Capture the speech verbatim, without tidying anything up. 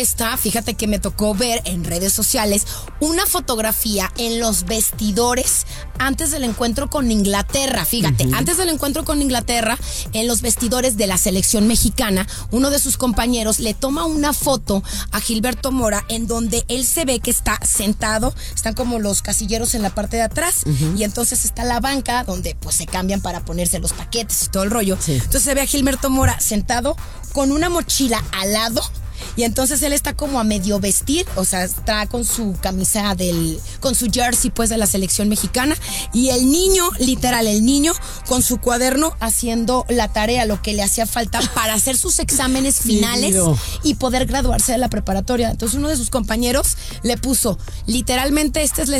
Está, fíjate que me tocó ver en redes sociales una fotografía en los vestidores antes del encuentro con Inglaterra. Fíjate, uh-huh. antes del encuentro con Inglaterra, en los vestidores de la selección mexicana, uno de sus compañeros le toma una foto a Gilberto Mora en donde él se ve que está sentado, están como los casilleros en la parte de atrás, uh-huh. y entonces está la banca donde pues se cambian para ponerse los paquetes y todo el rollo. Sí. Entonces se ve a Gilberto Mora sentado con una mochila al lado. Y entonces él está como a medio vestir, o sea, está con su camisa del, con su jersey pues de la selección mexicana, y el niño, literal, el niño con su cuaderno haciendo la tarea, lo que le hacía falta para hacer sus exámenes finales y poder graduarse de la preparatoria. Entonces uno de sus compañeros le puso, literalmente, esta es la